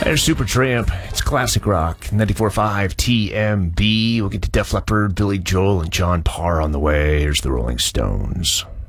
There's Supertramp. It's classic rock. 94.5 TMB. We'll get to Def Leppard, Billy Joel, and John Parr on the way. Here's the Rolling Stones.